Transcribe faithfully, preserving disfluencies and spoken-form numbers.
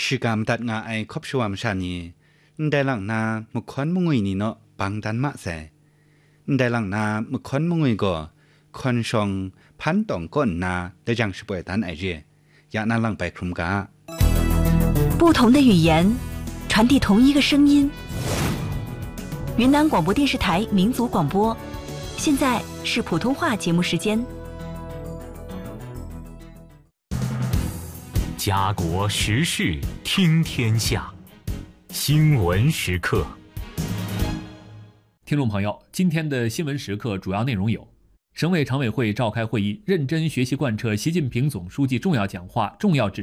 ชิกามตัดงาไอครอบชวามชานีได้หลังนามุขอนมงุยนี่เนาะปังดันมะแสได้หลังนามุขอนมงุยก็คอนชองพันตองก้นนาได้จังช่วยตันไอเจอยากนั่งหลังไปครุมกา不同的语言传递同一个声音。云南广播电视台民族广播，现在是普通话节目时间。 家国时事听天下，新闻时刻。 听众朋友，今天的新闻时刻主要内容有：省委常委会召开会议，认真学习贯彻习近平总书记重要讲话、重要指